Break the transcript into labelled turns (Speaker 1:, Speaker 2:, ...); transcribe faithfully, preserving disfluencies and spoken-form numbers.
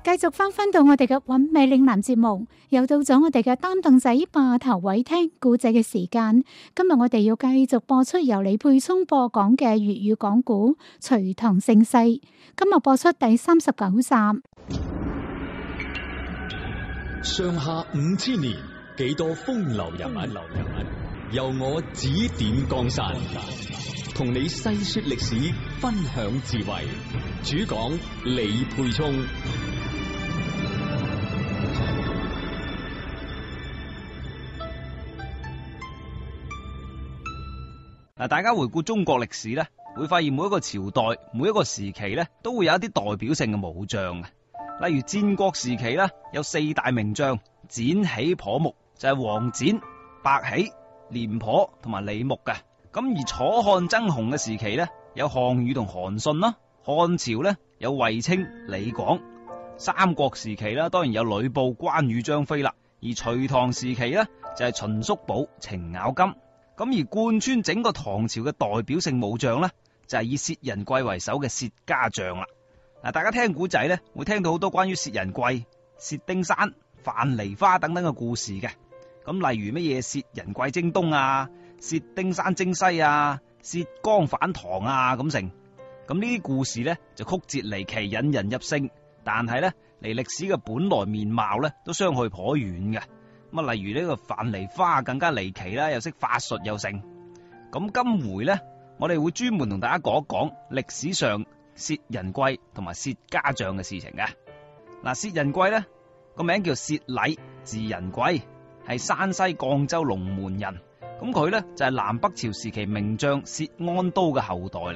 Speaker 1: 繼續翻返到我哋嘅韻味嶺南節目，又到咗我哋嘅擔凳仔霸頭位聽故仔嘅時間。今日我哋要繼續播出由李沛聰播講嘅粵語講古《隋唐盛世》，今日播出第三十九集。
Speaker 2: 上下五千年，幾多風流人物，由我指點江山，同你細說歷史，分享智慧。主講李沛聰。
Speaker 3: 嗱，大家回顧中國歷史咧，會發現每一個朝代、每一個時期咧，都會有一啲代表性嘅武將嘅。例如戰國時期咧，有四大名將：展喜、頗穆，就係王展、白起、廉頗同埋李牧嘅。咁而楚漢爭雄嘅時期咧，有項羽同韓信啦；漢朝咧有衛青、李廣；三國時期啦，當然有呂布、關羽、張飛啦；而隋唐時期咧就係秦叔寶、程咬金。咁而貫穿整個唐朝嘅代表性武將咧，就係以薛仁貴為首嘅薛家將啦。嗱，大家聽古仔咧，會聽到好多關於薛仁貴、薛丁山、樊梨花等等嘅故事嘅。咁例如乜嘢薛仁貴征東啊、薛丁山征西啊、薛剛反唐啊咁成。咁呢啲故事咧就曲折離奇，引人入勝，但係咧離歷史嘅本來面貌咧都相去頗遠嘅。咁啊，例如呢個樊梨花更加離奇啦，又識法術又成。咁今回咧，我哋會專門同大家講一講歷史上薛仁貴同埋薛家將嘅事情嘅。嗱，薛仁貴咧個名叫薛禮，字仁貴，係山西贛州龍門人。咁佢咧就係南北朝時期名將薛安都嘅後代嚟。